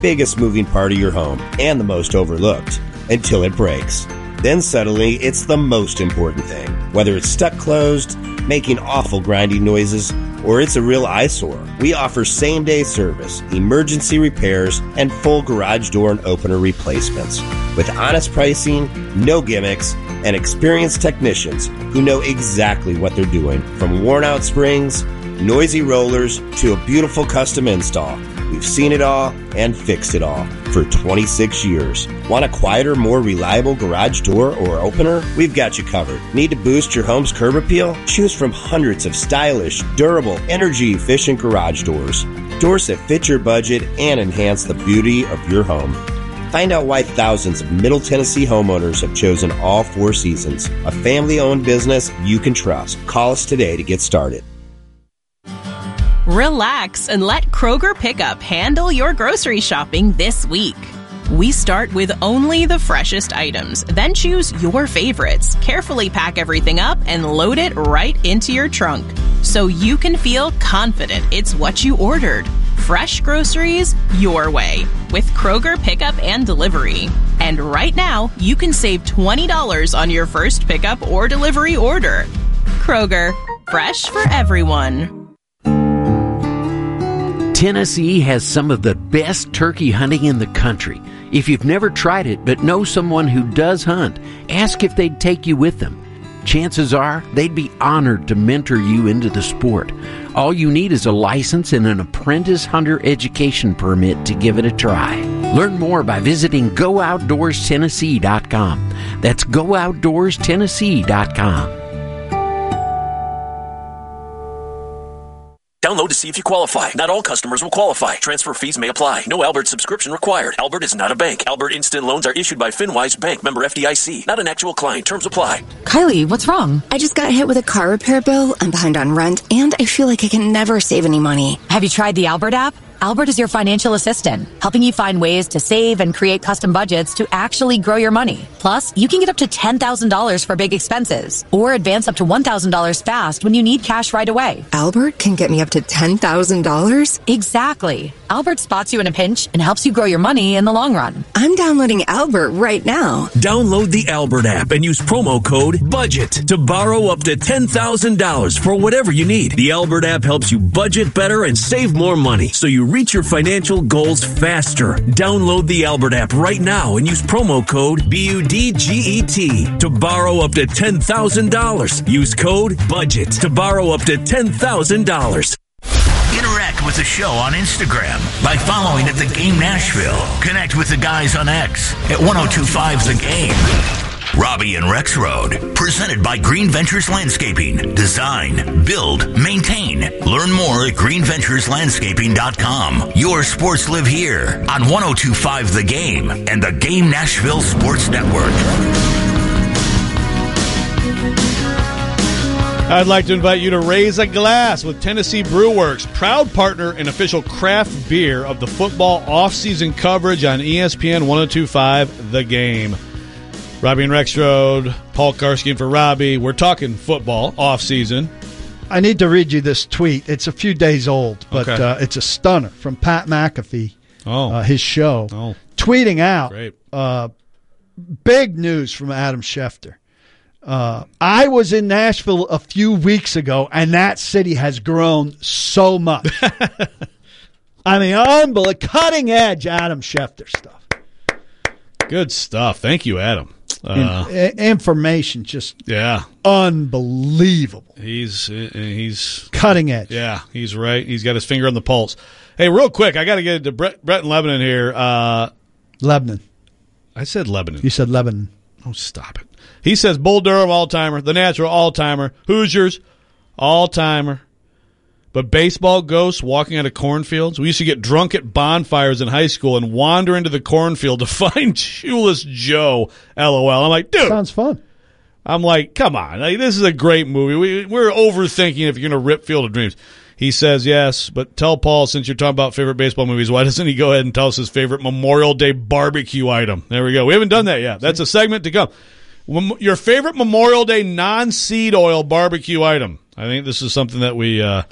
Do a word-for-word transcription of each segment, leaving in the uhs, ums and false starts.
biggest moving part of your home and the most overlooked until it breaks. Then suddenly, it's the most important thing. Whether it's stuck closed, making awful grinding noises, or it's a real eyesore, we offer same-day service, emergency repairs, and full garage door and opener replacements. With honest pricing, no gimmicks, and experienced technicians who know exactly what they're doing. From worn-out springs, noisy rollers, to a beautiful custom install. We've seen it all and fixed it all for twenty-six years. Want a quieter, more reliable garage door or opener? We've got you covered. Need to boost your home's curb appeal? Choose from hundreds of stylish, durable, energy-efficient garage doors. Doors that fit your budget and enhance the beauty of your home. Find out why thousands of Middle Tennessee homeowners have chosen All Four Seasons, a family-owned business you can trust. Call us today to get started. Relax and let Kroger Pickup handle your grocery shopping this week. We start with only the freshest items, then choose your favorites, carefully pack everything up, and load it right into your trunk so you can feel confident it's what you ordered. Fresh groceries your way with Kroger Pickup and Delivery. And right now, you can save twenty dollars on your first pickup or delivery order. Kroger, fresh for everyone. Tennessee has some of the best turkey hunting in the country. If you've never tried it but know someone who does hunt, ask if they'd take you with them. Chances are they'd be honored to mentor you into the sport. All you need is a license and an apprentice hunter education permit to give it a try. Learn more by visiting go outdoors tennessee dot com. That's go outdoors tennessee dot com. Download to see if you qualify. Not all customers will qualify. Transfer fees may apply. No Albert subscription required. Albert is not a bank. Albert Instant Loans are issued by FinWise Bank, member F D I C. Not an actual client. Terms apply. Kylie, what's wrong? I just got hit with a car repair bill. I'm behind on rent, and I feel like I can never save any money. Have you tried the Albert app? Albert is your financial assistant, helping you find ways to save and create custom budgets to actually grow your money. Plus, you can get up to ten thousand dollars for big expenses, or advance up to one thousand dollars fast when you need cash right away. Albert can get me up to ten thousand dollars? Exactly. Albert spots you in a pinch and helps you grow your money in the long run. I'm downloading Albert right now. Download the Albert app and use promo code BUDGET to borrow up to ten thousand dollars for whatever you need. The Albert app helps you budget better and save more money, so you reach your financial goals faster. Download the Albert app right now and use promo code B U D G E T to borrow up to ten thousand dollars. Use code BUDGET to borrow up to ten thousand dollars. Interact with the show on Instagram by following at The Game Nashville. Connect with the guys on X at ten twenty-five The Game. Robbie and Rex Road, presented by Green Ventures Landscaping. Design, build, maintain. Learn more at green ventures landscaping dot com. Your sports live here on ten twenty-five The Game and the Game Nashville Sports Network. I'd like to invite you to raise a glass with Tennessee Brew Works, proud partner and official craft beer of the football offseason coverage on E S P N ten twenty-five The Game. Robbie and Rex Road, Paul Karski for Robbie. We're talking football offseason. I need to read you this tweet. It's a few days old, but okay. uh, it's a stunner from Pat McAfee, oh. uh, his show, oh. tweeting out Great. Uh, big news from Adam Schefter. Uh, I was in Nashville a few weeks ago, and that city has grown so much. I mean, unbelievable, cutting edge Adam Schefter stuff. Good stuff. Thank you, Adam. Uh, in, information just yeah, unbelievable. He's he's cutting edge. Yeah, he's right. He's got his finger on the pulse. Hey, real quick, I got to get into Brett, Brett in Lebanon here. Uh, Lebanon. I said Lebanon. You said Lebanon. Oh, stop it. He says Bull Durham all-timer, The Natural all-timer, Hoosiers all-timer. But baseball ghosts walking out of cornfields? We used to get drunk at bonfires in high school and wander into the cornfield to find Shoeless Joe, LOL. I'm like, dude. Sounds fun. I'm like, come on. Like, this is a great movie. We, we're overthinking if you're going to rip Field of Dreams. He says, yes, but tell Paul, since you're talking about favorite baseball movies, why doesn't he go ahead and tell us his favorite Memorial Day barbecue item? There we go. We haven't done that yet. That's a segment to come. Your favorite Memorial Day non-seed oil barbecue item. I think this is something that we uh,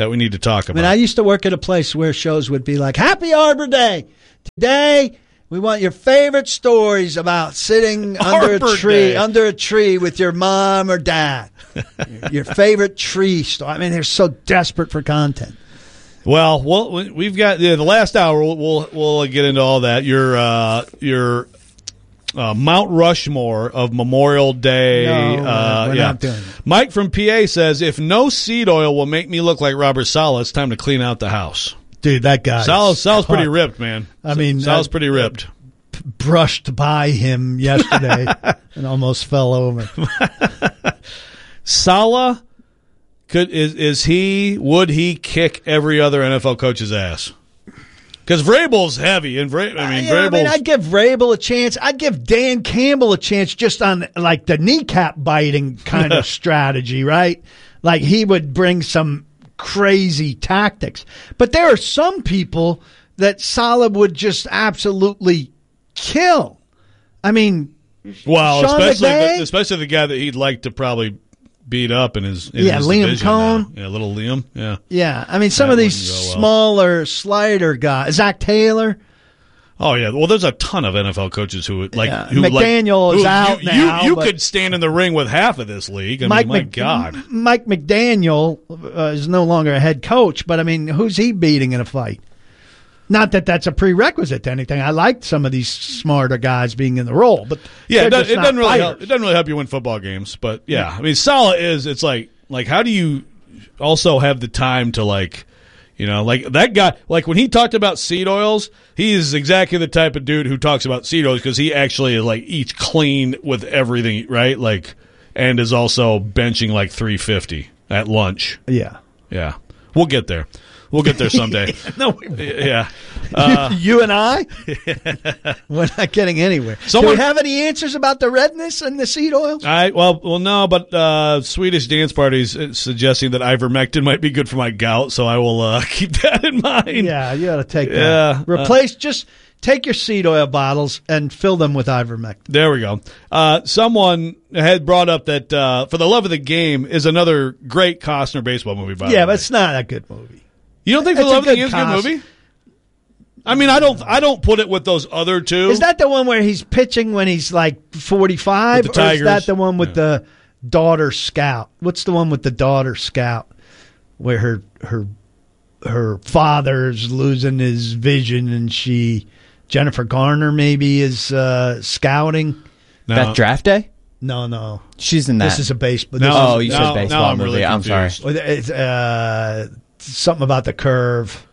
that we need to talk I about. mean, I used to work at a place where shows would be like, Happy Arbor Day. Today, we want your favorite stories about sitting under Arbor a tree, Day. under a tree with your mom or dad. your, your favorite tree story. I mean, they're so desperate for content. Well, well, we've got yeah, the last hour. We'll, we'll we'll get into all that. Your uh, your uh, Mount Rushmore of Memorial Day. No, uh, we're yeah. not doing it. Mike from P A says, if no seed oil will make me look like Robert Saleh, it's time to clean out the house. Dude, that guy. Saleh, Saleh's pretty caught- ripped, man. I mean, Saleh's uh, pretty ripped. brushed by him yesterday and almost fell over. Saleh, could is is he? Would he kick every other N F L coach's ass? Because Vrabel's heavy, and Vra- I mean, Yeah, I mean, Vrabel's I'd give Vrabel a chance. I'd give Dan Campbell a chance just on like the kneecap biting kind of strategy, right? Like he would bring some crazy tactics. But there are some people that Saleh would just absolutely kill. I mean, well, Sean especially McVay? the, especially the guy that he'd like to probably beat up in his in Yeah, his Liam division Cohn. now. Yeah, little Liam. Yeah, yeah. I mean, some That of these wouldn't go well. smaller slider guys, Zach Taylor. oh yeah. Well, there's a ton of N F L coaches who would like Yeah, who McDaniel like, is who, out you, now, You, you but- could stand in the ring with half of this league. I Mike mean, my Mc- God. Mike McDaniel uh, is no longer a head coach, but I mean, who's he beating in a fight? Not that that's a prerequisite to anything. I liked some of these smarter guys being in the role, but Yeah, they're it, does, just it not doesn't really fighters. help. It doesn't really help you win football games, but yeah, I mean, Saleh is. It's like like how do you also have the time to like, you know, like that guy. Like when he talked about seed oils, he is exactly the type of dude who talks about seed oils because he actually like eats clean with everything, right? Like, and is also benching like three fifty at lunch. Yeah. Yeah, we'll get there. We'll get there someday. No, we won't. Yeah. Uh, you, you and I, we're not getting anywhere. Someone- Do we have any answers about the redness and the seed oils? I well, well, no, but uh, Swedish dance parties uh, suggesting that ivermectin might be good for my gout, so I will uh, keep that in mind. Yeah, you ought to take Yeah, that. Replace, just take your seed oil bottles and fill them with ivermectin. There we go. Uh, someone had brought up that uh, For the Love of the Game is another great Costner baseball movie. By Yeah, the way, but it's not a good movie. you don't think For the it's a Love of the good Game is a good cost- movie? I mean, I don't. I don't put it with those other two. Is that the one where he's pitching when he's like forty-five? With the or is that Tigers? the one with Yeah. the daughter scout? What's the one with the daughter scout where her her her father's losing his vision and she Jennifer Garner maybe is uh, scouting? No. That draft day? No, no. She's in that. This is a baseball. No, this oh, is, you now- said baseball now I'm movie. really I'm sorry. confused. it's uh, something about the curve.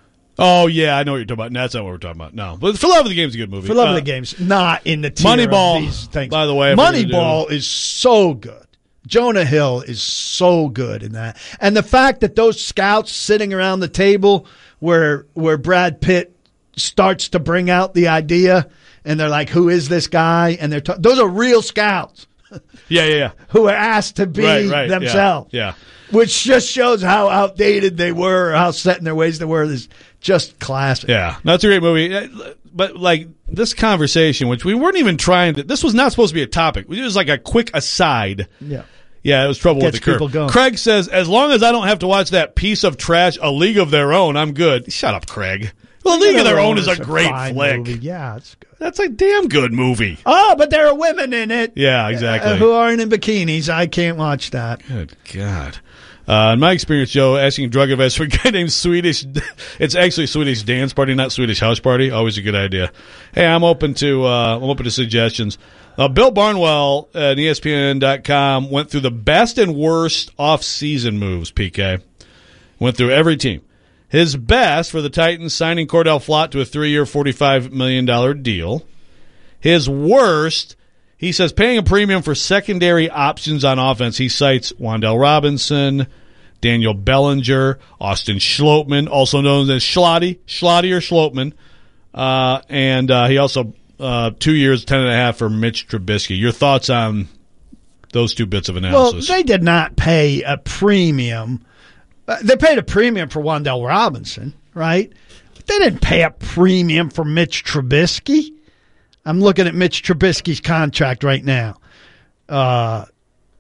Oh yeah, I know what you're talking about. No, that's not what we're talking about. No, but For the Love of the Game is a good movie. For Love Uh, of the Game's not in the tier Moneyball, of these things. by the way, if we're gonna Moneyball is so good. Jonah Hill is so good in that, and the fact that those scouts sitting around the table where where Brad Pitt starts to bring out the idea, and they're like, "Who is this guy?" And they're ta- those are real scouts Yeah, yeah, yeah. who are asked to be Right, right. yeah, themselves. Yeah. Which just shows how outdated they were, or how set in their ways they were. Is just classic. Yeah, that's a great movie. Uh, But like this conversation, which we weren't even trying to, this was not supposed to be a topic. It was like a quick aside. Yeah. Yeah, it was trouble Gets with the curve. people going. Craig says, as long as I don't have to watch that piece of trash, A League of Their Own, I'm good. Shut up, Craig. Well, A League of Their Own is a great fine flick. movie. Yeah, it's good. That's a damn good movie. Oh, but there are women in it. Yeah, exactly. Uh, who aren't in bikinis. I can't watch that. Good God. Uh, in my experience, Joe, asking drug advice for a guy named Swedish, it's actually Swedish Dance Party, not Swedish House Party. Always a good idea. Hey, I'm open to uh, I'm open to suggestions. Uh, Bill Barnwell at E S P N dot com went through the best and worst off-season moves, P K. Went through every team. His best for the Titans, signing Cordell Flott to a three-year, forty-five million dollars deal. His worst, he says, paying a premium for secondary options on offense. He cites Wan'Dale Robinson, Daniel Bellinger, Austin Schlottman, also known as Schlotty, Schlotty or Schlottman. Uh, and uh, he also, uh, two years, ten and a half for Mitch Trubisky. Your thoughts on those two bits of analysis? Well, they did not pay a premium. Uh, they paid a premium for Wan'Dale Robinson, right? But they didn't pay a premium for Mitch Trubisky. I'm looking at Mitch Trubisky's contract right now. Uh,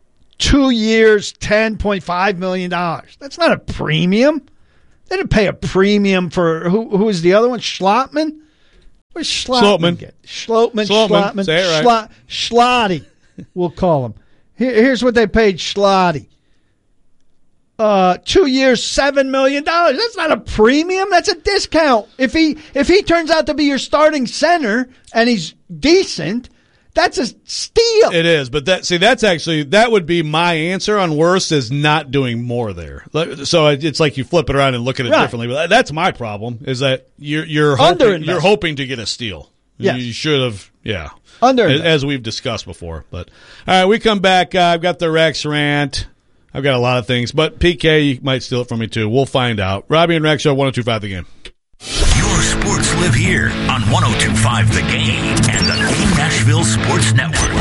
Two years, ten point five million dollars. That's not a premium. They didn't pay a premium for, who, who was the other one? Schlottman? Where's Schlottman? Schlottman. Schlottman. Schlottman. Schlottman. Say it right. Schlotty, we'll call him. Here, here's what they paid Schlotty. Uh, two years, seven million dollars. That's not a premium. That's a discount. If he if he turns out to be your starting center and he's decent, that's a steal. It is, but that see that's actually that would be my answer on worse is not doing more there. So it's like you flip it around and look at it right. differently. But that's my problem is that you're you're hoping, you're hoping to get a steal. Yes. You should have, yeah. Under as, as we've discussed before. But all right, we come back. Uh, I've got the Rex rant. I've got a lot of things, but P K, you might steal it from me too. We'll find out. Robbie and Rex Show, one oh two point five The Game. Your sports live here on one oh two point five The Game and the Game Nashville Sports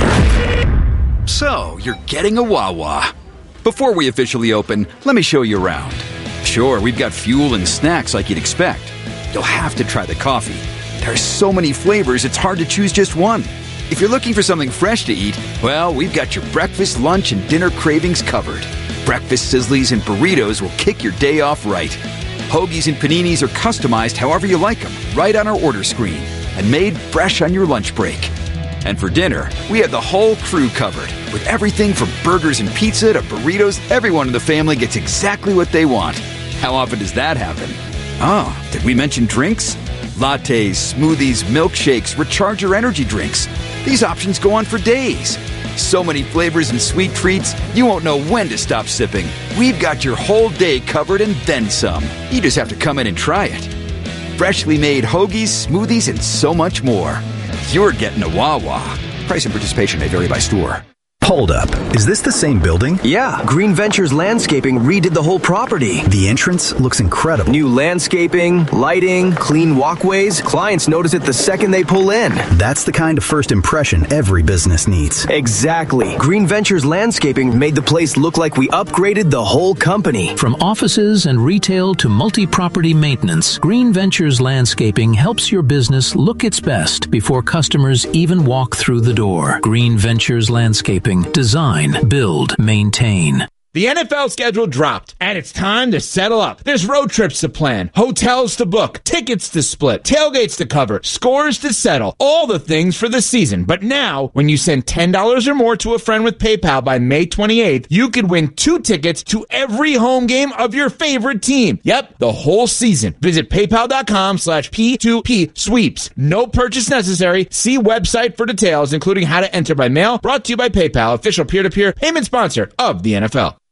Network. So, you're getting a Wawa. Before we officially open, let me show you around. Sure, we've got fuel and snacks like you'd expect. You'll have to try the coffee. There are so many flavors, it's hard to choose just one. If you're looking for something fresh to eat, well, we've got your breakfast, lunch, and dinner cravings covered. Breakfast sizzlies and burritos will kick your day off right. Hoagies and paninis are customized however you like them, right on our order screen, and made fresh on your lunch break. And for dinner, we have the whole crew covered. With everything from burgers and pizza to burritos, everyone in the family gets exactly what they want. How often does that happen? Oh, did we mention drinks? Lattes, smoothies, milkshakes, recharger energy drinks. These options go on for days. So many flavors and sweet treats, you won't know when to stop sipping. We've got your whole day covered and then some. You just have to come in and try it. Freshly made hoagies, smoothies, and so much more. You're getting a Wawa. Price and participation may vary by store. Hold up. Is this the same building? Yeah. Green Ventures Landscaping redid the whole property. The entrance looks incredible. New landscaping, lighting, clean walkways. Clients notice it the second they pull in. That's the kind of first impression every business needs. Exactly. Green Ventures Landscaping made the place look like we upgraded the whole company. From offices and retail to multi-property maintenance, Green Ventures Landscaping helps your business look its best before customers even walk through the door. Green Ventures Landscaping. Design, build, maintain. The N F L schedule dropped, and it's time to settle up. There's road trips to plan, hotels to book, tickets to split, tailgates to cover, scores to settle, all the things for the season. But now, when you send ten dollars or more to a friend with PayPal by May twenty-eighth, you could win two tickets to every home game of your favorite team. Yep, the whole season. Visit paypal.com slash P2P sweeps. No purchase necessary. See website for details, including how to enter by mail. Brought to you by PayPal, official peer-to-peer payment sponsor of the N F L.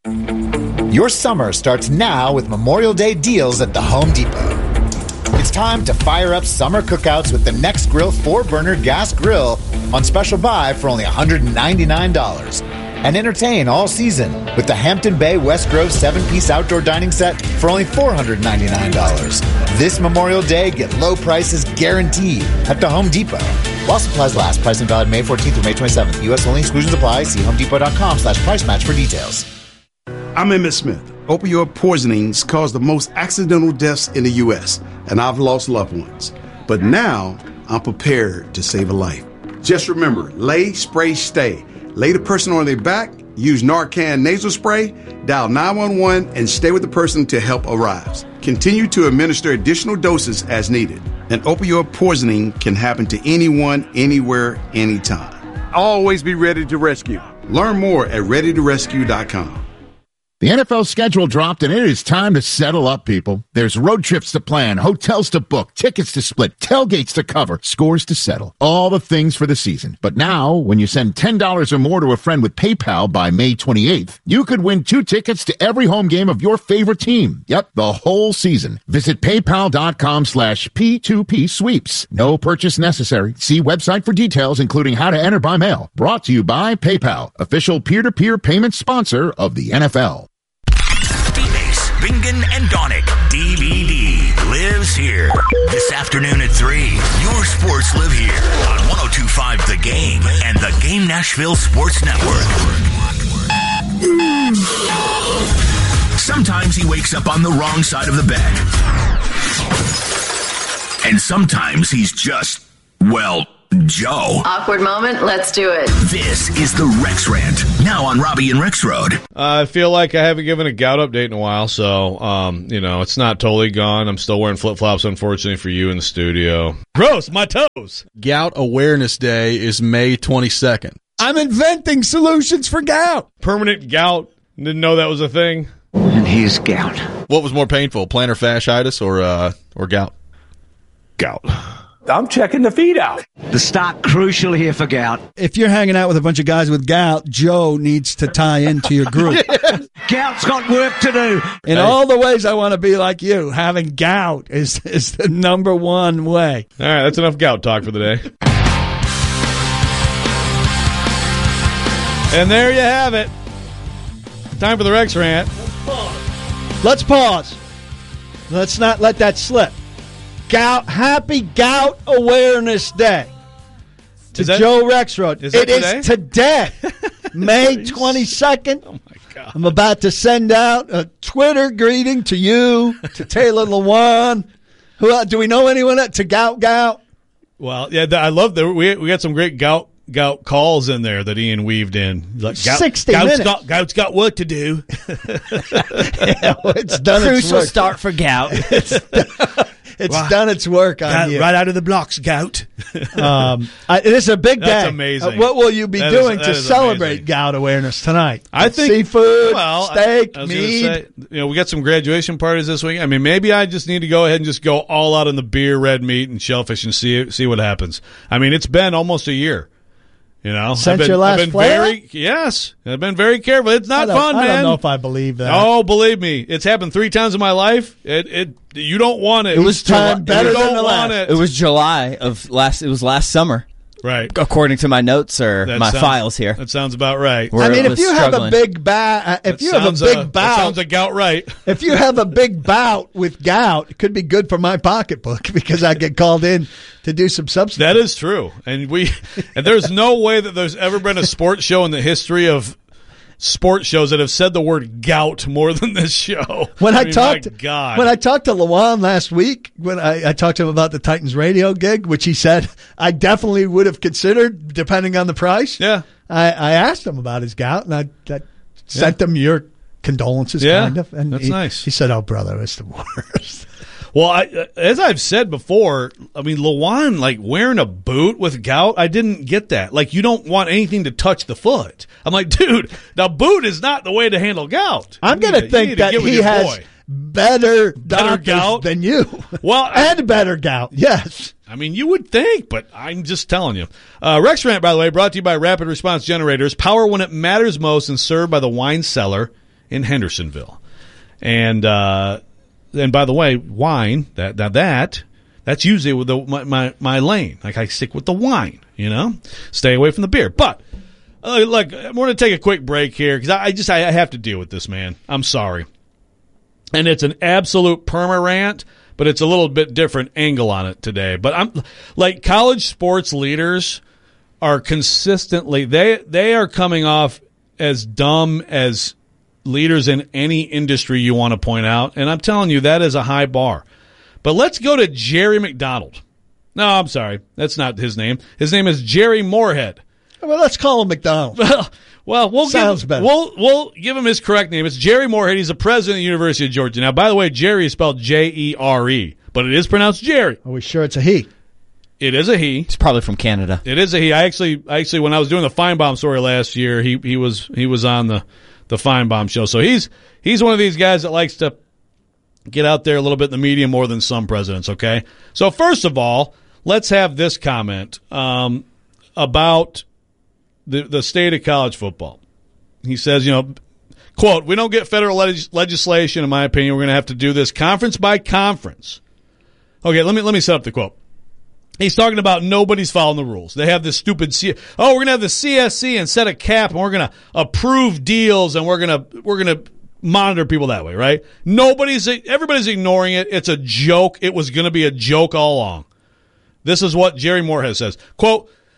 Your summer starts now with Memorial Day deals at the Home Depot. It's time to fire up summer cookouts with the Next Grill four burner gas grill on special buy for only one hundred ninety-nine dollars. And entertain all season with the Hampton Bay West Grove seven-piece outdoor dining set for only four hundred ninety-nine dollars. This Memorial Day, get low prices guaranteed at the Home Depot. While supplies last, pricing valid May fourteenth through May twenty-seventh. U S only, exclusions apply. See homedepot.com slash price match for details. I'm Emmett Smith. Opioid poisonings cause the most accidental deaths in the U S, and I've lost loved ones. But now, I'm prepared to save a life. Just remember, lay, spray, stay. Lay the person on their back, use Narcan nasal spray, dial nine one one, and stay with the person till help arrives. Continue to administer additional doses as needed. An opioid poisoning can happen to anyone, anywhere, anytime. Always be ready to rescue. Learn more at ready to rescue dot com. The N F L schedule dropped, and it is time to settle up, people. There's road trips to plan, hotels to book, tickets to split, tailgates to cover, scores to settle. All the things for the season. But now, when you send ten dollars or more to a friend with PayPal by May twenty-eighth, you could win two tickets to every home game of your favorite team. Yep, the whole season. Visit paypal.com slash P2P sweeps. No purchase necessary. See website for details, including how to enter by mail. Brought to you by PayPal, official peer-to-peer payment sponsor of the N F L. Bingen and Donick D V D lives here this afternoon at three. Your sports live here on one oh two point five The Game and the Game Nashville Sports Network. Sometimes he wakes up on the wrong side of the bed. And sometimes he's just, well, Joe. Awkward moment. Let's do it. This is the Rex Rant, now on Robbie and Rex Road. Uh, I feel like I haven't given a gout update in a while, so, um, you know, it's not totally gone. I'm still wearing flip-flops, unfortunately, for you in the studio. Gross, my toes. Gout Awareness Day is May twenty-second. I'm inventing solutions for gout. Permanent gout. Didn't know that was a thing. And he's gout. What was more painful, plantar fasciitis or uh, or gout? Gout. I'm checking the feed out. The stock crucial here for gout. If you're hanging out with a bunch of guys with gout, Joe needs to tie into your group. Gout's got work to do. In hey. all the ways I want to be like you, having gout is, is the number one way. All right, that's enough gout talk for the day. And there you have it. Time for the Rex Rant. Let's pause. Let's pause. Let's not let that slip. Gout, happy Gout Awareness Day to that, Joe Rexroad. Is that it today? is today, May twenty-second. Oh, my God. I'm about to send out a Twitter greeting to you, to Taylor Lewan. Who uh, do we know anyone that, to Gout Gout? Well, yeah, I love that. We, we got some great gout gout calls in there that Ian weaved in. Like, gout, sixty gout's minutes. Got, gout's got work to do. Yeah, well, it's done its Crucial work. start for gout. It's done, it's wow. done its work on Gout, you. right out of the blocks, gout. um, I, this is a big day. That's amazing. Uh, what will you be that doing is, to is celebrate amazing. Gout Awareness tonight? I think seafood, well, steak, I, I was meat. Say, you know, we got some graduation parties this week. I mean, maybe I just need to go ahead and just go all out on the beer, red meat, and shellfish and see see what happens. I mean, it's been almost a year. You know, Since I've been, your last I've been flare? very yes. I've been very careful. It's not fun, I man. I don't know if I believe that. Oh, believe me, it's happened three times in my life. It it you don't want it. It was time better you than don't the want last. it. It was July of last. It was last summer, right? According to my notes or That my sounds- files here. That sounds about right. Where I mean, it if was you struggling. have a big bout, uh, if That you have a sounds, big uh, bout, that sounds like gout, right? if you have a big bout with gout, it could be good for my pocketbook because I get called in to do some substance. That is true, and we and there's no way that there's ever been a sports show in the history of sports shows that have said the word gout more than this show. When I, mean, talked, my God. when I talked to Lawan last week, when I, I talked to him about the Titans radio gig, which he said I definitely would have considered depending on the price. Yeah, I, I asked him about his gout, and I, I sent Yeah. him your condolences, Yeah, kind of. And that's he, nice. He said, "Oh, brother, it's the worst." Well, I, as I've said before, I mean, Lawan, like, wearing a boot with gout, I didn't get that. Like, you don't want anything to touch the foot. I'm like, dude, the boot is not the way to handle gout. I'm going to think that he has boy. better, Better doctors gout? than you. Well, and better gout, yes. I mean, you would think, but I'm just telling you. Uh, Rex Rant, by the way, brought to you by Rapid Response Generators. Power when it matters most and served by the Wine Cellar in Hendersonville. And, uh... And by the way, wine, that that, that that's usually with the, my, my, my lane. Like, I stick with the wine, you know? Stay away from the beer. But, uh, look, we're going to take a quick break here because I, I just I have to deal with this, man. I'm sorry. And it's an absolute perma-rant, but it's a little bit different angle on it today. But I'm like, college sports leaders are consistently, they they are coming off as dumb as leaders in any industry you want to point out, and I'm telling you, that is a high bar. But let's go to Jerry McDonald. No, I'm sorry. That's not his name. His name is Jerry Moorhead. Well, let's call him McDonald. Well, well we'll Sounds give, better. We'll, we'll give him his correct name. It's Jerry Moorhead. He's the president of the University of Georgia. Now, by the way, Jerry is spelled J E R E, but it is pronounced Jerry. Are we sure it's a he? It is a he. He's probably from Canada. It is a he. I actually, actually, when I was doing the Feinbaum story last year, he he was he was on the the Feinbaum show. So he's he's one of these guys that likes to get out there a little bit in the media more than some presidents, okay? So first of all, let's have this comment um, about the the state of college football. He says, you know, quote, we don't get federal leg- legislation, in my opinion. We're going to have to do this conference by conference. Okay, let me let me set up the quote. He's talking about nobody's following the rules. They have this stupid C- oh, we're gonna have the C S C and set a cap, and we're gonna approve deals, and we're gonna we're gonna monitor people that way, right? Nobody's everybody's ignoring it. It's a joke. It was gonna be a joke all along. This is what Jerry Moorhead says. Quote,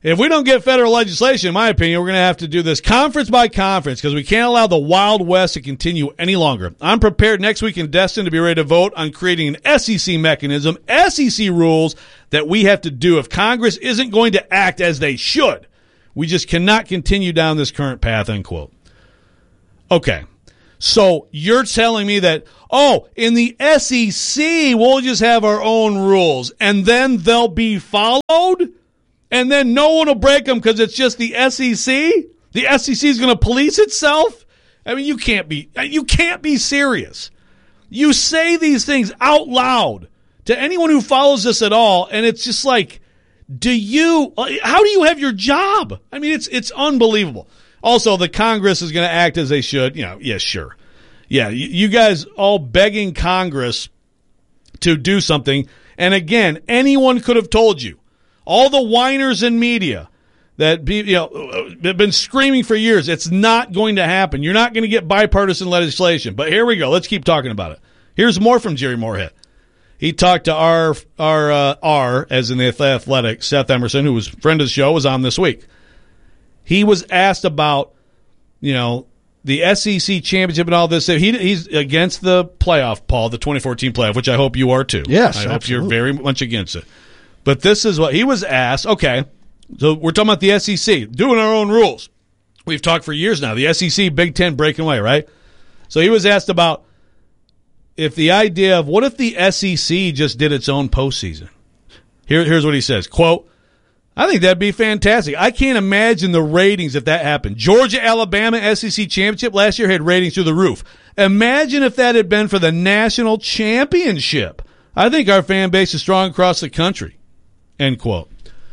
If we don't get federal legislation, in my opinion, we're going to have to do this conference by conference because we can't allow the Wild West to continue any longer. I'm prepared next week in Destin to be ready to vote on creating an S E C mechanism, S E C rules that we have to do if Congress isn't going to act as they should. We just cannot continue down this current path, end quote. Okay, so you're telling me that, oh, in the S E C, we'll just have our own rules, and then they'll be followed? And then no one will break them because it's just the S E C? The S E C is going to police itself? I mean, you can't be you can't be serious. You say these things out loud to anyone who follows this at all, and it's just like, do you how do you have your job? I mean, it's it's unbelievable. Also, the Congress is going to act as they should. You know, yeah, sure. Yeah, you, you guys all begging Congress to do something. And again, anyone could have told you. All the whiners in media that be, you know, have been screaming for years, it's not going to happen. You're not going to get bipartisan legislation. But here we go. Let's keep talking about it. Here's more from Jerry Moorhead. He talked to our, our uh, R, as in the Athletic, Seth Emerson, who was a friend of the show, was on this week. He was asked about, you know, the S E C championship and all this. He, he's against the playoff, Paul, the twenty fourteen playoff, which I hope you are too. Yes, I hope absolutely. you're very much against it. But this is what he was asked. Okay, so we're talking about the S E C, doing our own rules. We've talked for years now. The S E C, Big Ten breaking away, right? So he was asked about if the idea of what if the S E C just did its own postseason. Here, here's what he says, quote, I think that'd be fantastic. I can't imagine the ratings if that happened. Georgia, Alabama S E C championship last year had ratings through the roof. Imagine if that had been for the national championship. I think our fan base is strong across the country. End quote.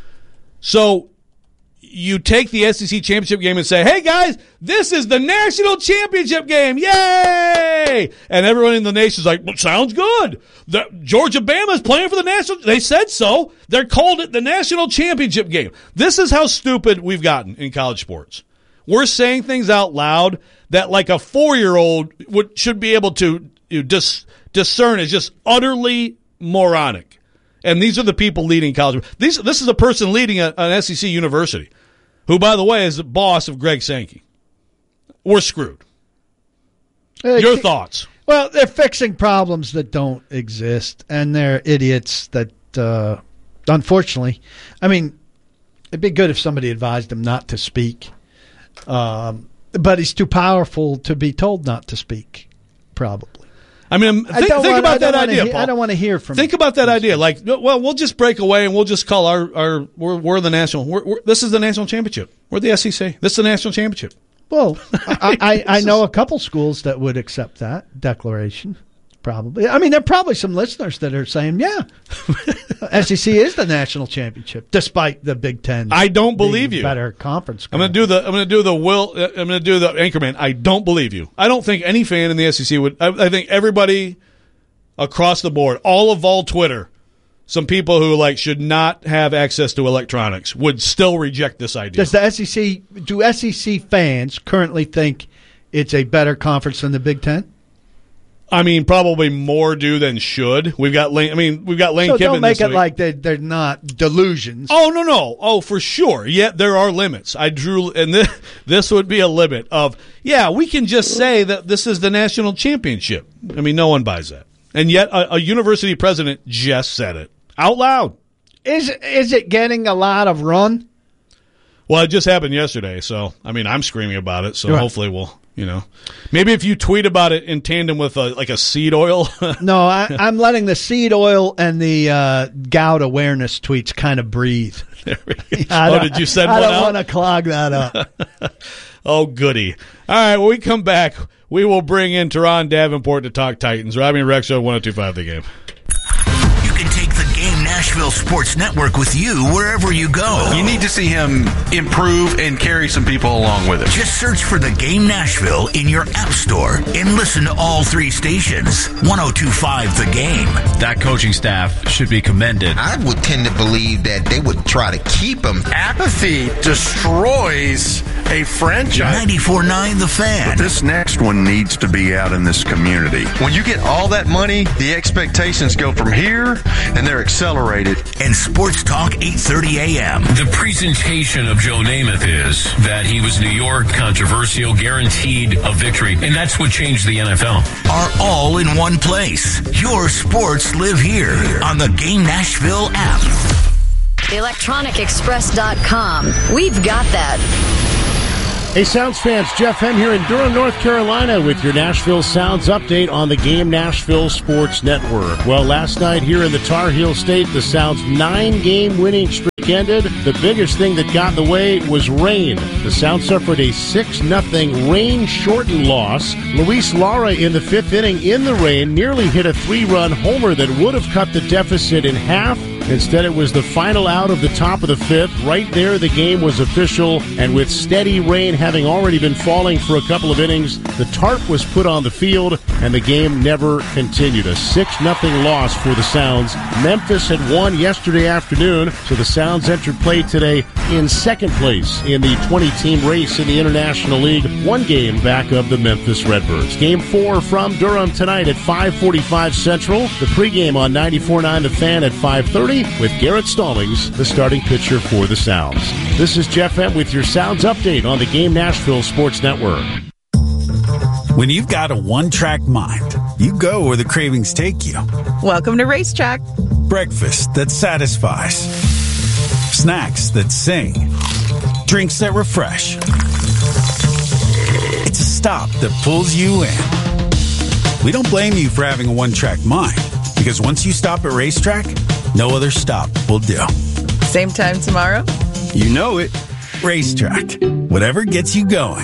So you take the S E C championship game and say, hey, guys, this is the national championship game. Yay! And everyone in the nation is like, well, sounds good. The, Georgia Bama is playing for the national. They said so. They're called it the national championship game. This is how stupid we've gotten in college sports. We're saying things out loud that like a four-year-old would, should be able to you know, dis, discern as just utterly moronic. And these are the people leading college. These, this is a person leading a, an S E C university, who, by the way, is the boss of Greg Sankey. We're screwed. Uh, Your thoughts? Well, they're fixing problems that don't exist, and they're idiots that, uh, unfortunately, I mean, it'd be good if somebody advised him not to speak. Um, but he's too powerful to be told not to speak, probably. I mean, think, I think want, about that idea, he- Paul. I don't want to hear from Think him. about that idea. Like, well, we'll just break away and we'll just call our, our we're, we're the national. We're, we're, this is the national championship. We're the S E C. This is the national championship. Well, I, I, I know a couple schools that would accept that declaration. Probably. I mean, there are probably some listeners that are saying, yeah, S E C is the national championship, despite the Big Ten. I don't believe you. Better conference. I'm going to do the. I'm going to do the will. I'm going to do the Anchorman. I don't believe you. I don't think any fan in the S E C would. I, I think everybody across the board, all of all Twitter, some people who like should not have access to electronics would still reject this idea. Does the S E C? Do S E C fans currently think it's a better conference than the Big Ten? I mean, probably more do than should. We've got Lane. I mean, we've got Lane So Kiffin. don't make this it week. like they they're not delusions. Oh no no oh for sure. Yet there are limits. I drew, and this, this would be a limit of yeah. We can just say that this is the national championship. I mean, no one buys that. And yet a, a university president just said it out loud. Is is it getting a lot of run? Well, it just happened yesterday, so I mean, I'm screaming about it. So Right. hopefully we'll. You know, maybe if you tweet about it in tandem with a, like a seed oil. No, I, I'm letting the seed oil and the uh, gout awareness tweets kind of breathe. Oh, did you send I one don't out? want to clog that up. Oh, goody. All right, when we come back, we will bring in Teron Davenport to talk Titans. Robbie and Rex Show, one oh two point five The Game. You can take the Game Nashville Sports Network with you wherever you go. You need to see him improve and carry some people along with him. Just search for the Game Nashville in your app store and listen to all three stations. one oh two point five The Game. That coaching staff should be commended. I would tend to believe that they would try to keep him. Apathy destroys a franchise. ninety-four point nine The Fan. But this next one needs to be out in this community. When you get all that money, the expectations go from here, and they're accelerated. United. And Sports Talk eight thirty a.m. The presentation of Joe Namath is that he was New York, controversial, guaranteed a victory, and that's what changed the N F L. Are all in one place. Your sports live here on the Game Nashville app. electronic express dot com. We've got that. Hey, Sounds fans, Jeff Hem here in Durham, North Carolina with your Nashville Sounds update on the Game Nashville Sports Network. Well, last night here in the Tar Heel State, the Sounds' nine-game winning streak ended. The biggest thing that got in the way was rain. The Sounds suffered a six nothing rain-shortened loss. Luis Lara in the fifth inning in the rain nearly hit a three-run homer that would have cut the deficit in half. Instead, it was the final out of the top of the fifth. Right there, the game was official, and with steady rain having already been falling for a couple of innings, the tarp was put on the field, and the game never continued. A six nothing loss for the Sounds. Memphis had won yesterday afternoon, so the Sounds entered play today in second place in the twenty-team race in the International League, one game back of the Memphis Redbirds. Game four from Durham tonight at five forty-five Central. The pregame on ninety-four point nine The Fan at five thirty. With Garrett Stallings, the starting pitcher for the Sounds. This is Jeff Hem with your Sounds update on the Game Nashville Sports Network. When you've got a one-track mind, you go where the cravings take you. Welcome to Racetrack. Breakfast that satisfies. Snacks that sing. Drinks that refresh. It's a stop that pulls you in. We don't blame you for having a one-track mind, because once you stop at Racetrack, no other stop will do. Same time tomorrow? You know it. Racetrack. Whatever gets you going.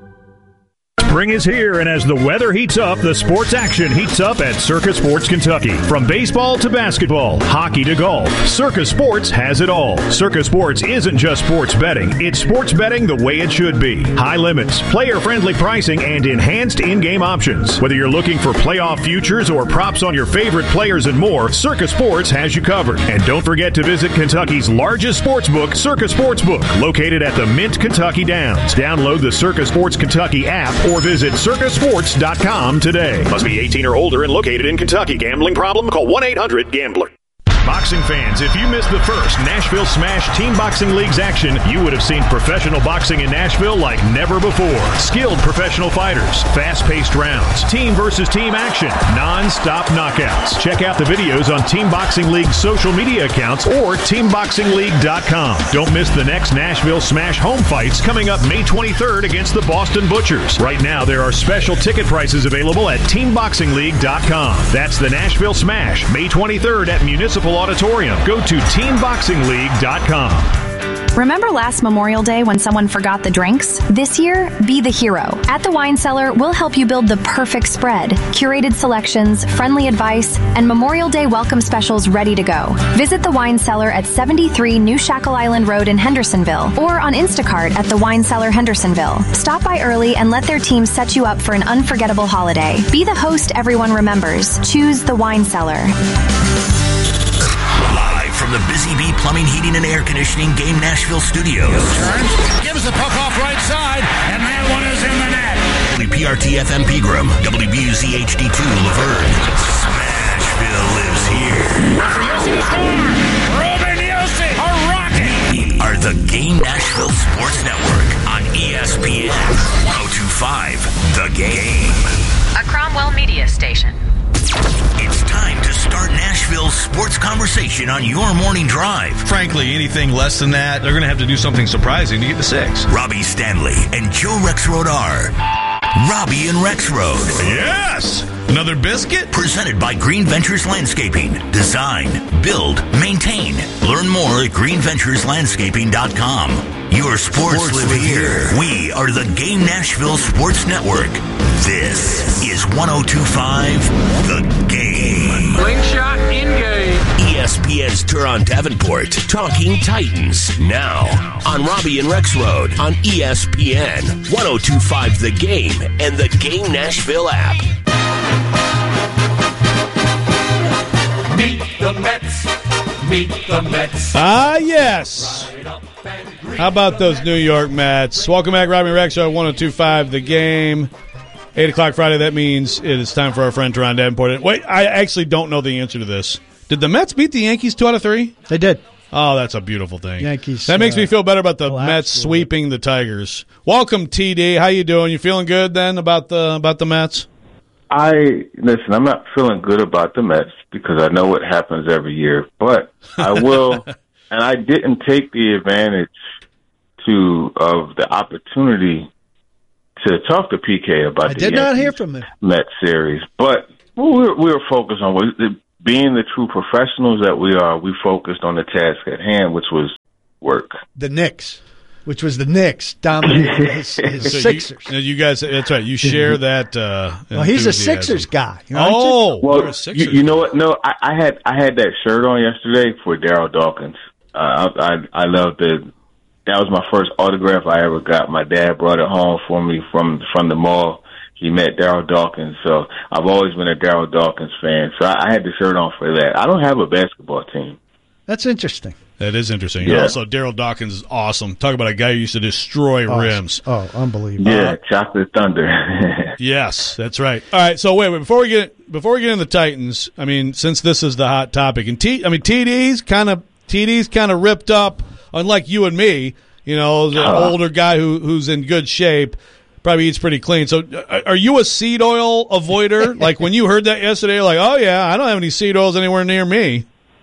Spring is here, and as the weather heats up, the sports action heats up at Circa Sports Kentucky. From baseball to basketball, hockey to golf, Circa Sports has it all. Circa Sports isn't just sports betting. It's sports betting the way it should be. High limits, player-friendly pricing, and enhanced in-game options. Whether you're looking for playoff futures or props on your favorite players and more, Circa Sports has you covered. And don't forget to visit Kentucky's largest sports book, Circa Sportsbook, located at the Mint Kentucky Downs. Download the Circa Sports Kentucky app or visit circa sports dot com today. Must be eighteen or older and located in Kentucky. Gambling problem? Call one eight hundred gambler. Boxing fans, if you missed the first Nashville Smash Team Boxing League's action, you would have seen professional boxing in Nashville like never before. Skilled professional fighters, fast-paced rounds, team versus team action, non-stop knockouts. Check out the videos on Team Boxing League's social media accounts or team boxing league dot com. Don't miss the next Nashville Smash home fights coming up May twenty-third against the Boston Butchers. Right now, there are special ticket prices available at team boxing league dot com. That's the Nashville Smash, May twenty-third at Municipal Auditorium. Go to team boxing league dot com. Remember last Memorial Day when someone forgot the drinks? This year, be the hero. At the Wine Cellar, we'll help you build the perfect spread. Curated selections, friendly advice, and Memorial Day welcome specials ready to go. Visit the Wine Cellar at seventy-three New Shackle Island Road in Hendersonville or on Instacart at the Wine Cellar Hendersonville. Stop by early and let their team set you up for an unforgettable holiday. Be the host everyone remembers. Choose the Wine Cellar. From the Busy Bee Plumbing, Heating, and Air Conditioning Game Nashville Studios. Turns, gives the puck off right side, and that one is in the net. W P R T F M Pegram, W B U Z H D two Laverne. Smashville lives here. Yossi to score. Ruben Yossi, a rocket. We are the Game Nashville Sports Network on E S P N one oh two point five The Game. A Cromwell media station. It's time to start Nashville's sports conversation on your morning drive. Frankly, anything less than that, they're going to have to do something surprising to get to six. Robbie Stanley and Joe Rexrode are Robbie and Rexrode. Yes! Another biscuit? Presented by Green Ventures Landscaping. Design, build, maintain. Learn more at green ventures landscaping dot com. Your sports, sports live, live here. here. We are the Game Nashville Sports Network. This is one oh two point five The Game. Slingshot in game. E S P N's Turon Davenport talking Titans now on Robbie and Rexrode on E S P N one oh two point five The Game and the Game Nashville app. Meet the Mets. Meet the Mets. Ah, yes. How about those New York Mets? Welcome back, Robbie and Rexrode, one oh two point five The Game. eight o'clock Friday, that means it is time for our friend Teron Davenport. Wait, I actually don't know the answer to this. Did the Mets beat the Yankees two out of three? They did. Oh, that's a beautiful thing. Yankees. That makes uh, me feel better about the Mets sweeping the Tigers. Welcome, T D. How you doing? You feeling good then about the about the Mets? I listen. I'm not feeling good about the Mets because I know what happens every year, but I will. And I didn't take the advantage to of the opportunity to talk to P K about I the did not Yankees hear from him. Mets series, but we were, we were focused on being the true professionals that we are. We focused on the task at hand, which was work. The Knicks, which was the Knicks dominating his, his So Sixers. You, you guys, that's right. You share that. Uh, Well, he's a enthusiasm. Sixers guy. You know, Oh, well, you're a you, Sixers you know what? No, I, I had I had that shirt on yesterday for Daryl Dawkins. Uh, I, I I love the. That was my first autograph I ever got. My dad brought it home for me from from the mall. He met Daryl Dawkins, so I've always been a Daryl Dawkins fan. So I, I had the shirt on for that. I don't have a basketball team. That's interesting. That is interesting. Yeah. Also, Daryl Dawkins is awesome. Talk about a guy who used to destroy Awesome. rims. Oh, unbelievable. Yeah, Chocolate Thunder. Yes, that's right. All right, so wait, wait before we get before we get into the Titans. I mean, since this is the hot topic, and T, I mean T D's kind of T D's kind of ripped up, unlike you and me. You know, the Uh. older guy who who's in good shape. Probably eats pretty clean. So, uh, are you a seed oil avoider? Like when you heard that yesterday, you're like, oh yeah, I don't have any seed oils anywhere near me.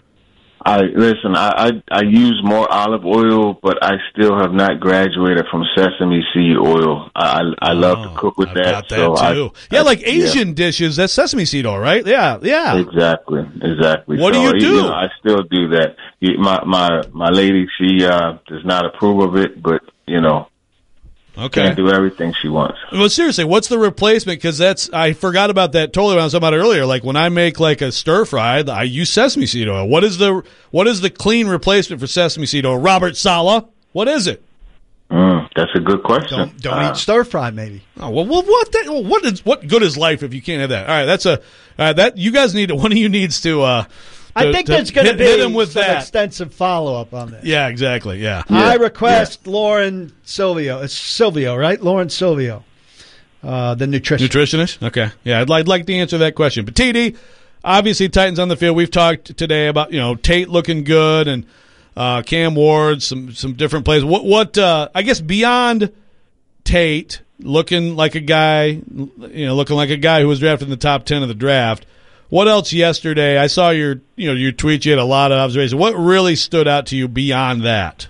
I listen. I, I I use more olive oil, but I still have not graduated from sesame seed oil. I I, I love to cook with I've that. got that so too. I, yeah, I- like Asian dishes, that's sesame seed oil, right? Yeah, yeah. Exactly, exactly. What do So, you do? know, I still do that. You- My my my lady, she uh, does not approve of it, but you know, Okay. can't do everything she wants. Well, seriously, what's the replacement? Because that's I forgot about that totally when I was talking about it earlier. Like when I make like a stir fry, I use sesame seed oil. What is the what is the clean replacement for sesame seed oil? Robert Saleh, what is it? Mm, that's a good question. Don't, don't Uh, eat stir fry, maybe. Oh, well, well, what the, well, what is what good is life if you can't have that? All right, that's a all right, that you guys need one of you needs to. Uh, I to- think to there's going to hit, be hit him with some that. extensive follow-up on this. Yeah, exactly. Yeah. I request Lauren Silvio. It's Silvio, right? Lauren Silvio, uh, the nutrition. Nutritionist? Okay. Yeah, I'd like, I'd like to answer that question. But T D, obviously Titans on the field. We've talked today about, you know, Tate looking good and uh, Cam Ward, some some different plays. What, what uh, I guess beyond Tate looking like a guy, you know, looking like a guy who was drafted in the top ten of the draft, what else yesterday? I saw your, you know, your tweet. You had a lot of observations. What really stood out to you beyond that?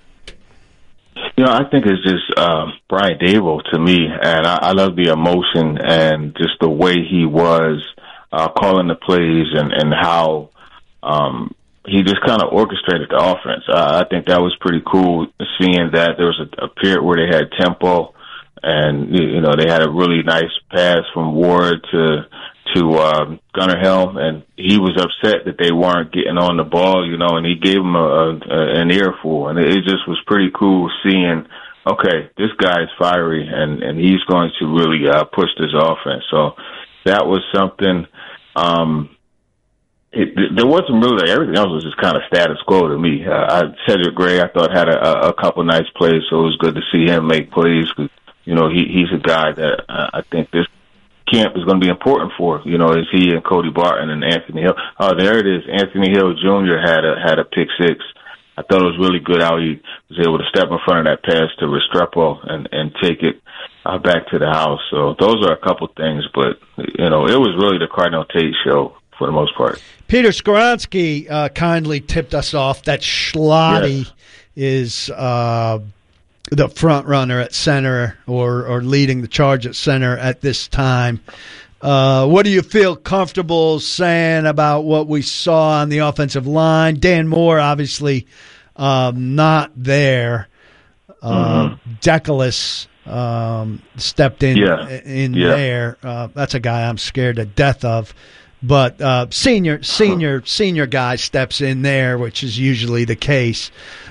You know, I think it's just uh, Brian Dable to me, and I, I love the emotion and just the way he was uh, calling the plays and and how um, he just kind of orchestrated the offense. Uh, I think that was pretty cool. Seeing that there was a, a period where they had tempo, and you know they had a really nice pass from Ward to. to um, Gunnar Helm, and he was upset that they weren't getting on the ball, you know, and he gave him a, a, an earful, and it just was pretty cool seeing, okay, this guy is fiery, and, and he's going to really uh, push this offense. So that was something. Um, it, there wasn't really like, everything else was just kind of status quo to me. Uh, I, Cedric Gray, I thought had a, a couple nice plays, so it was good to see him make plays. Cause, you know, he, he's a guy that uh, I think this camp is going to be important for, you know, is he and Cody Barton and Anthony Hill. Oh, there it is. Anthony Hill Junior had a had a pick six. I thought it was really good how he was able to step in front of that pass to Restrepo and, and take it uh, back to the house. So those are a couple things, but, you know, it was really the Cardinal Tate show for the most part. Peter Skoronsky uh, kindly tipped us off that Schlotty Yes. is uh, the front runner at center or, or leading the charge at center at this time. Uh, what do you feel comfortable saying about what we saw on the offensive line? Dan Moore, obviously, um, not there. Uh, Mm-hmm. Deculus um, stepped in Yeah. in Yeah. there. Uh, that's a guy I'm scared to death of. But uh, senior, senior, senior guy steps in there, which is usually the case.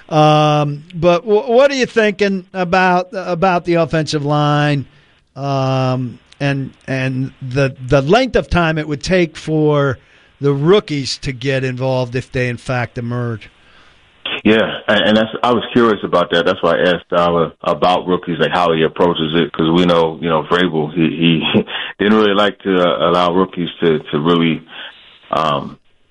Um, but w- what are you thinking about about the offensive line um, and and the the length of time it would take for the rookies to get involved if they in fact emerge? Yeah, and, and that's I was curious about that. That's why I asked Tyler about rookies, like how he approaches it, because we know, you know, Vrabel, he, he didn't really like to uh, allow rookies to to really um,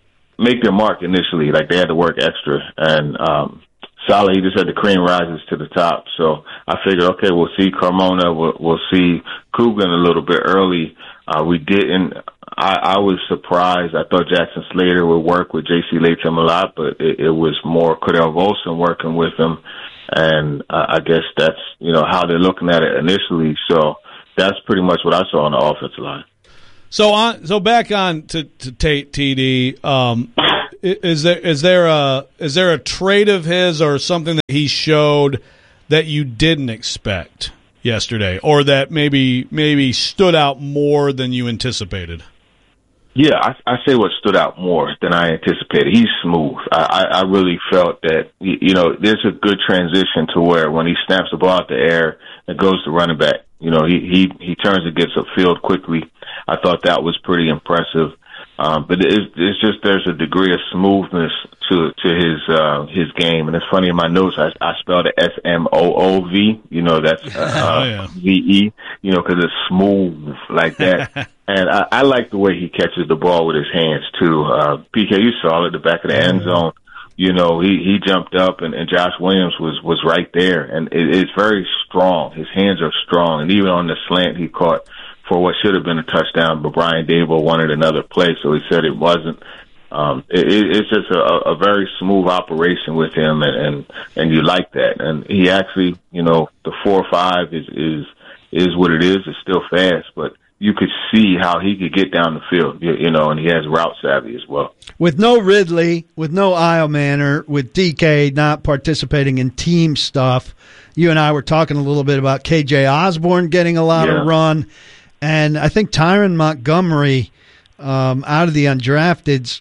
make their mark initially. Like, they had to work extra. And um, Saleh, he just had the cream rises to the top. So I figured, okay, we'll see Carmona. We'll, we'll see Coogan a little bit early. Uh, we didn't. I, I was surprised. I thought Jackson Slater would work with J C Latham a lot, but it, it was more Cordell Volson working with him. And uh, I guess that's, you know, how they're looking at it initially. So that's pretty much what I saw on the offensive line. So on, so back on to, to Tate T D. Um, is there is there a is there a trait of his or something that he showed that you didn't expect yesterday, or that maybe maybe stood out more than you anticipated? Yeah, I, I say what stood out more than I anticipated. He's smooth. I, I really felt that, you know, there's a good transition to where when he snaps the ball out the air, it goes to running back. You know, he, he, he turns and gets upfield quickly. I thought that was pretty impressive. Um, but it's, it's just there's a degree of smoothness to to his uh, his game, and it's funny in my notes I, I spelled it S M O O V. You know, that's uh, oh, yeah. V E. You know, because it's smooth like that. And I, I like the way he catches the ball with his hands too. Uh, P K, you saw it at the back of the end zone. You know, he, he jumped up, and, and Josh Williams was, was right there, and it, it's very strong. His hands are strong, and even on the slant he caught for what should have been a touchdown, but Brian Dable wanted another play, so he said it wasn't. Um, it, it's just a, a very smooth operation with him, and, and, and you like that. And he actually, you know, the four or five is, is, is what it is. It's still fast, but you could see how he could get down the field, you, you know, and he has route savvy as well. With no Ridley, with no Isle Manor, with D K not participating in team stuff, you and I were talking a little bit about K J Osborne getting a lot yeah. of run. And I think Tyron Montgomery, um, out of the undrafteds,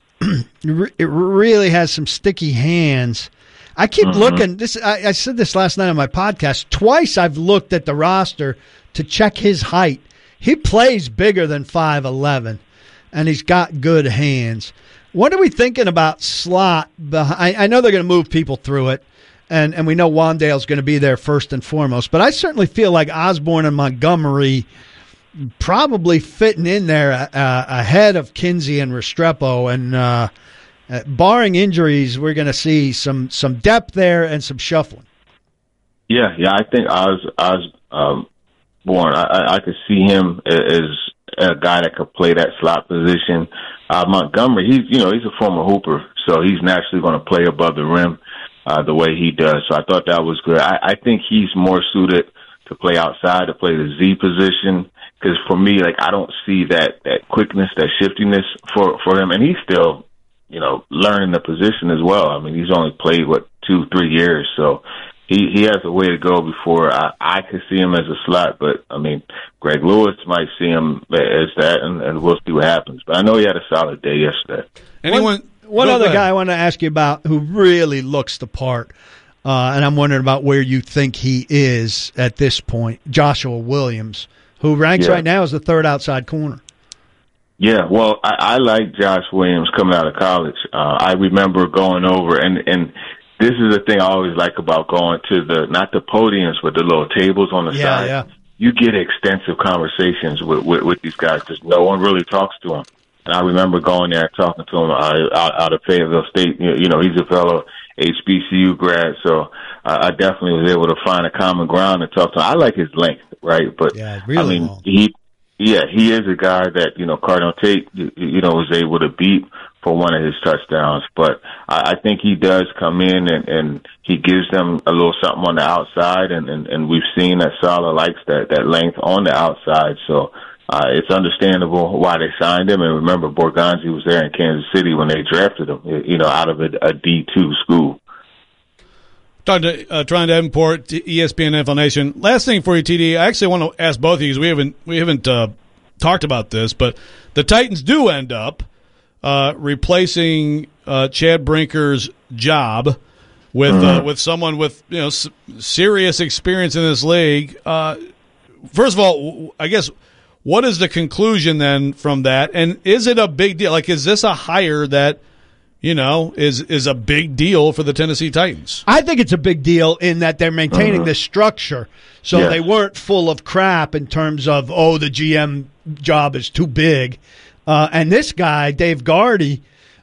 it really has some sticky hands. I keep mm-hmm. looking. This I, I said this last night on my podcast. Twice I've looked at the roster to check his height. He plays bigger than five eleven, and he's got good hands. What are we thinking about slot? Behind? I know they're going to move people through it, and, and we know Wandale's going to be there first and foremost. But I certainly feel like Osborne and Montgomery probably fitting in there uh, ahead of Kinsey and Restrepo, and uh, uh, barring injuries, we're going to see some some depth there and some shuffling. Yeah, yeah, I think Os Os um, Born, I, I could see him as a guy that could play that slot position. Uh, Montgomery, he's you know he's a former hooper, so he's naturally going to play above the rim uh, the way he does. So I thought that was good. I, I think he's more suited to play outside, to play the Z position. Because for me, like, I don't see that, that quickness, that shiftiness for, for him. And he's still, you know, learning the position as well. I mean, he's only played, what, two, three years. So he, he has a way to go before I, I could see him as a slot. But, I mean, Greg Lewis might see him as that, and, and we'll see what happens. But I know he had a solid day yesterday. Anyone? One, one other ahead. guy I want to ask you about who really looks the part, uh, and I'm wondering about where you think he is at this point, Joshua Williams, who ranks yeah. right now as the third outside corner. Yeah, well, I, I like Josh Williams coming out of college. Uh, I remember going over, and, and this is the thing I always like about going to the, not the podiums, but the little tables on the yeah, side. Yeah. You get extensive conversations with, with, with these guys because no one really talks to them. And I remember going there and talking to him uh, out, out of Fayetteville State. You know, he's a fellow H B C U grad, so uh, I definitely was able to find a common ground and talk to him. I like his length, right? But yeah, really I mean, long. he, yeah, he is a guy that you know Cardinal Tate, you, you know, was able to beat for one of his touchdowns. But I, I think he does come in and, and he gives them a little something on the outside, and, and, and we've seen that Saleh likes that that length on the outside, so. Uh, it's understandable why they signed him. And remember, Borgonzi was there in Kansas City when they drafted him, you know, out of a, a D two school. Talking to uh, Tryon Davenport, E S P N N F L Nation. Last thing for you, T D. I actually want to ask both of you because we haven't we haven't uh, talked about this, but the Titans do end up uh, replacing uh, Chad Brinker's job with mm-hmm. uh, with someone with you know s- serious experience in this league. Uh, first of all, I guess. What is the conclusion then from that? And is it a big deal? Like, is this a hire that, you know, is is a big deal for the Tennessee Titans? I think it's a big deal in that they're maintaining uh-huh. this structure. So yes. they weren't full of crap in terms of, oh, the G M job is too big. Uh, and this guy, Dave Gardy,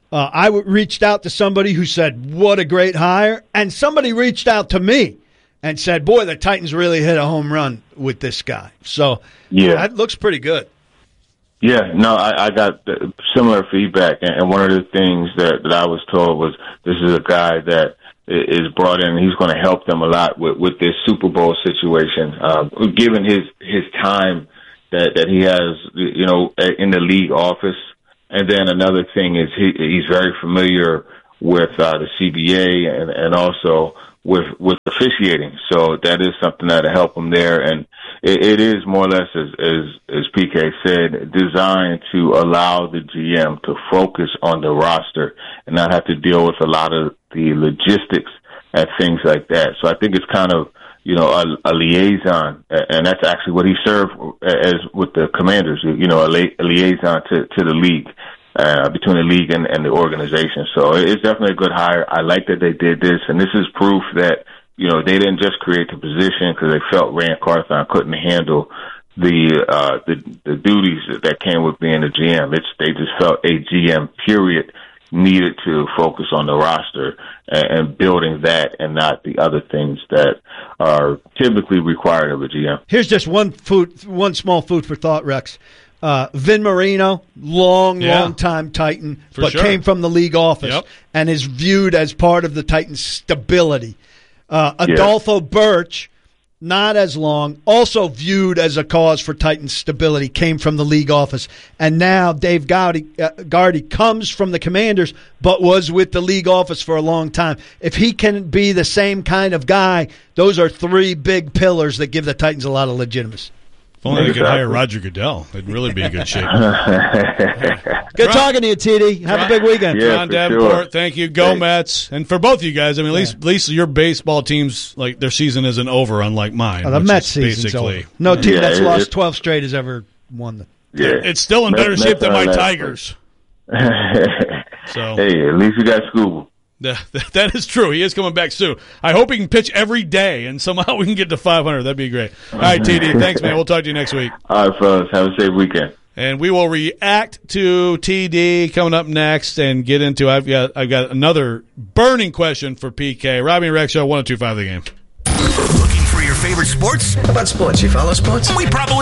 Uh, I w- reached out to somebody who said, what a great hire. And somebody reached out to me and said, boy, the Titans really hit a home run with this guy. So yeah, that looks pretty good. Yeah, no, I, I got similar feedback. And one of the things that, that I was told was this is a guy that is brought in and he's going to help them a lot with, with this Super Bowl situation. Um, given his, his time that, that he has, you know, in the league office. And then another thing is he, he's very familiar with uh, the C B A and, and also with with officiating. So that is something that'll help him there. And it, it is more or less, as, as, as P K said, designed to allow the G M to focus on the roster and not have to deal with a lot of the logistics and things like that. So I think it's kind of, you know, a, a liaison, and that's actually what he served as with the Commanders, you know, a, li- a liaison to, to the league, uh, between the league and, and the organization. So it's definitely a good hire. I like that they did this, and this is proof that, you know, they didn't just create the position because they felt Rand Carthon couldn't handle the, uh, the, the duties that came with being a G M. It's, they just felt a G M, period, needed to focus on the roster and, and building that and not the other things that are typically required of a G M. Here's just one food, one small food for thought, Rex. Uh, Vin Marino, long, Yeah. long time Titan, For but sure. came from the league office Yep. and is viewed as part of the Titans' stability. Uh, Yeah. Adolfo Birch, not as long, also viewed as a cause for Titans' stability, came from the league office. And now Dave Gowdy, uh, Gardy comes from the Commanders, but was with the league office for a long time. If he can be the same kind of guy, those are three big pillars that give the Titans a lot of legitimacy. If only they could hire Roger Goodell, they'd really be in good shape. Good talking to you, T D. Have a big weekend. Yeah, John for Davenport, sure. thank you. Go Thanks. Mets. And for both of you guys, I mean, at least at least your baseball teams, like, their season isn't over, unlike mine. Oh, the which Mets is season's basically over. No team Yeah, that's it- lost it- twelve straight has ever won the. Yeah. It's still in Mets- better shape Mets than are my last Tigers. So Hey, at least you got Scooble. That, that is true. He is coming back soon. I hope he can pitch every day, and somehow we can get to five hundred. That'd be great. All right, T D, thanks, man. We'll talk to you next week. All right, fellas. Have a safe weekend. And we will react to T D coming up next and get into. I've got I've got another burning question for P K. Robbie and Rex Show, one oh two point five The Game. Looking for your favorite sports? How about sports? You follow sports? We probably